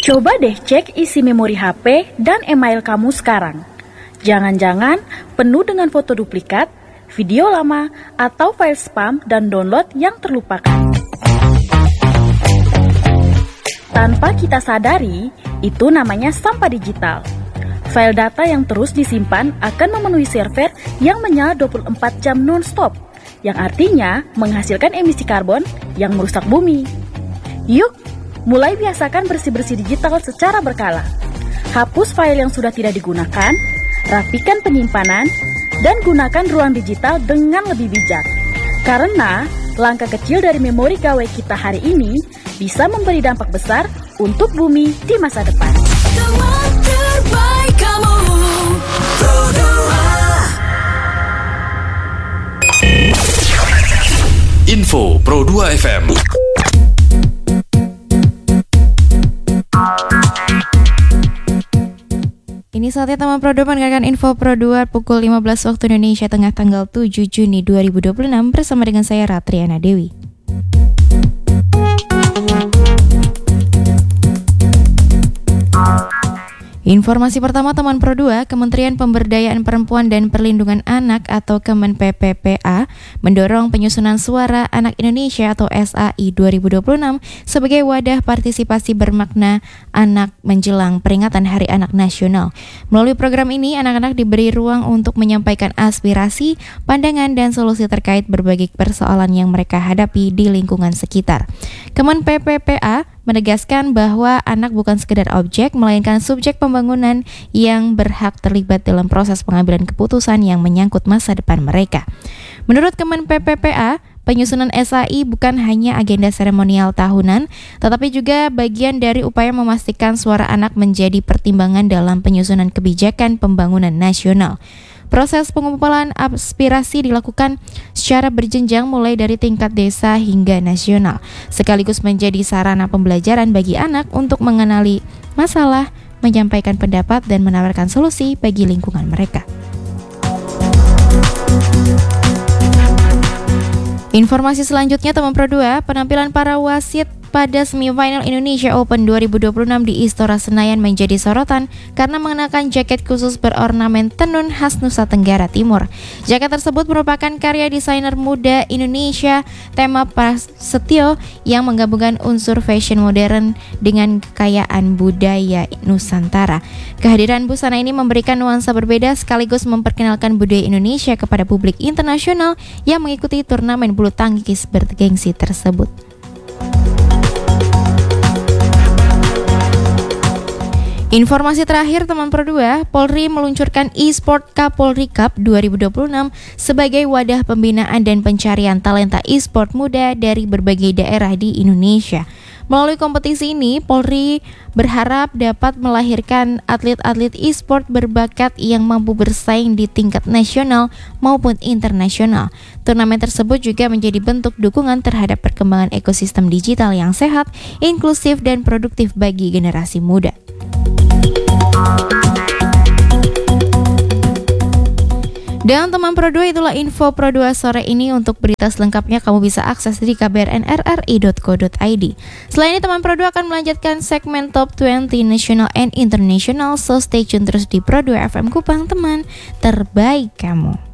Coba deh cek isi memori HP dan email kamu sekarang. Jangan-jangan penuh dengan foto duplikat, video lama, atau file spam dan download yang terlupakan. Tanpa kita sadari, itu namanya sampah digital. File data yang terus disimpan akan memenuhi server yang menyala 24 jam non-stop, yang artinya menghasilkan emisi karbon yang merusak bumi. Yuk, mulai biasakan bersih-bersih digital secara berkala. Hapus file yang sudah tidak digunakan, rapikan penyimpanan, dan gunakan ruang digital dengan lebih bijak. Karena langkah kecil dari memori gawai kita hari ini bisa memberi dampak besar untuk bumi di masa depan. Teman terbaik kamu, Pro2. Info Pro2 FM. Ini saatnya teman Pro2 mendengarkan info Pro2 pukul 15 waktu Indonesia Tengah tanggal 7 Juni 2026 bersama dengan saya Ratriana Dewi. Informasi pertama teman Pro2, Kementerian Pemberdayaan Perempuan dan Perlindungan Anak atau Kemen PPPA mendorong penyusunan Suara Anak Indonesia atau SAI 2026 sebagai wadah partisipasi bermakna anak menjelang peringatan Hari Anak Nasional. Melalui program ini, anak-anak diberi ruang untuk menyampaikan aspirasi, pandangan, dan solusi terkait berbagai persoalan yang mereka hadapi di lingkungan sekitar. Kemen PPPA menegaskan bahwa anak bukan sekedar objek, melainkan subjek pembangunan yang berhak terlibat dalam proses pengambilan keputusan yang menyangkut masa depan mereka. Menurut Kemen PPPA, penyusunan SAI bukan hanya agenda seremonial tahunan, tetapi juga bagian dari upaya memastikan suara anak menjadi pertimbangan dalam penyusunan kebijakan pembangunan nasional. Proses pengumpulan aspirasi dilakukan secara berjenjang mulai dari tingkat desa hingga nasional, sekaligus menjadi sarana pembelajaran bagi anak untuk mengenali masalah, menyampaikan pendapat, dan menawarkan solusi bagi lingkungan mereka. Informasi selanjutnya teman Pro2, penampilan para wasit pada semifinal Indonesia Open 2026 di Istora Senayan menjadi sorotan karena mengenakan jaket khusus berornamen tenun khas Nusa Tenggara Timur. Jaket tersebut merupakan karya desainer muda Indonesia Tema Prasetyo yang menggabungkan unsur fashion modern dengan kekayaan budaya Nusantara. Kehadiran busana ini memberikan nuansa berbeda sekaligus memperkenalkan budaya Indonesia kepada publik internasional yang mengikuti turnamen bulu tangkis bergengsi tersebut. Informasi terakhir teman Pro2, Polri meluncurkan eSport Kapolri Cup 2026 sebagai wadah pembinaan dan pencarian talenta eSport muda dari berbagai daerah di Indonesia. Melalui kompetisi ini, Polri berharap dapat melahirkan atlet-atlet eSport berbakat yang mampu bersaing di tingkat nasional maupun internasional. Turnamen tersebut juga menjadi bentuk dukungan terhadap perkembangan ekosistem digital yang sehat, inklusif, dan produktif bagi generasi muda. Dan teman Pro2, itulah info Pro2 sore ini. Untuk berita selengkapnya kamu bisa akses di kbrnrri.co.id. Selain itu teman Pro2 akan melanjutkan segmen Top 20 National and International, so stay tune terus di Pro2 FM Kupang, teman terbaik kamu.